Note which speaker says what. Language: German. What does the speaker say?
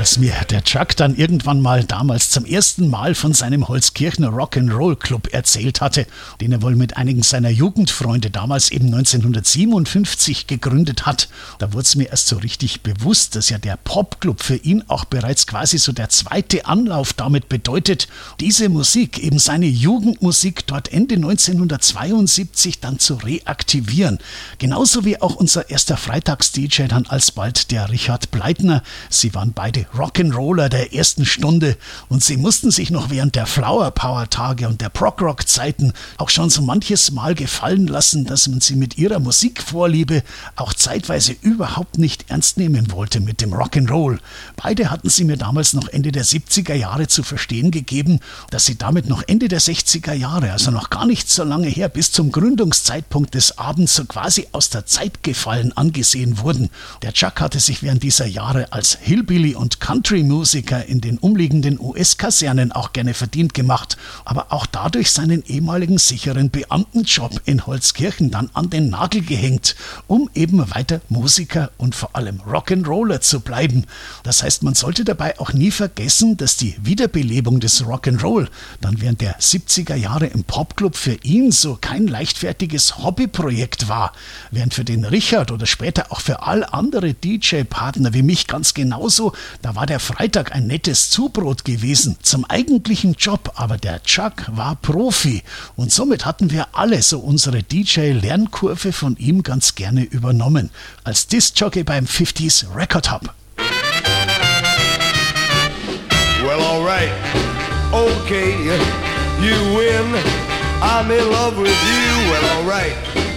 Speaker 1: Als mir der Chuck dann irgendwann mal damals zum ersten Mal von seinem Holzkirchner Rock'n'Roll Club erzählt hatte, den er wohl mit einigen seiner Jugendfreunde damals eben 1957 gegründet hat, da wurde es mir erst so richtig bewusst, dass ja der Popclub für ihn auch bereits quasi so der zweite Anlauf damit bedeutet, diese Musik, eben seine Jugendmusik dort Ende 1972 dann zu reaktivieren. Genauso wie auch unser erster Freitags-DJ dann alsbald der Richard Bleitner. Sie waren beide Rock'n'Roller der ersten Stunde und sie mussten sich noch während der Flower Power Tage und der Prog-Rock Zeiten auch schon so manches Mal gefallen lassen, dass man sie mit ihrer Musikvorliebe auch zeitweise überhaupt nicht ernst nehmen wollte mit dem Rock'n'Roll. Beide hatten sie mir damals noch Ende der 70er Jahre zu verstehen gegeben, dass sie damit noch Ende der 60er Jahre, also noch gar nicht so lange her, bis zum Gründungszeitpunkt des Abends so quasi aus der Zeit gefallen angesehen wurden. Der Chuck hatte sich während dieser Jahre als Hillbilly und Country-Musiker in den umliegenden US-Kasernen auch gerne verdient gemacht, aber auch dadurch seinen ehemaligen sicheren Beamtenjob in Holzkirchen dann an den Nagel gehängt, um eben weiter Musiker und vor allem Rock'n'Roller zu bleiben. Das heißt, man sollte dabei auch nie vergessen, dass die Wiederbelebung des Rock'n'Roll dann während der 70er Jahre im Popclub für ihn so kein leichtfertiges Hobbyprojekt war, während für den Richard oder später auch für all andere DJ-Partner wie mich ganz genauso, da war der Freitag ein nettes Zubrot gewesen zum eigentlichen Job, aber der Chuck war Profi und somit hatten wir alle so unsere DJ-Lernkurve von ihm ganz gerne übernommen, als Disc-Jockey beim 50s Record Hub.
Speaker 2: Well, alright, okay, you win, I'm in love with you, well, alright.